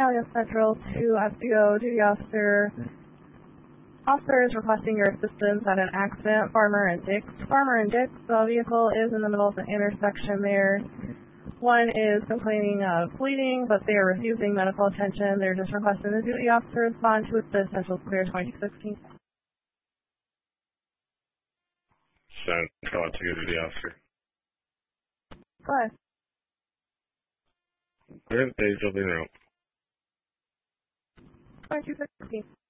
Calumet Central to SDO duty officer. Officer is requesting your assistance at an accident. Farmer and Dix. The vehicle is in the middle of the intersection there. One is complaining of bleeding, but they are refusing medical attention. They're just requesting the duty officer respond to the Central Clear 2016. Call out to your duty officer. Go ahead. Good, they jumping out. 2216.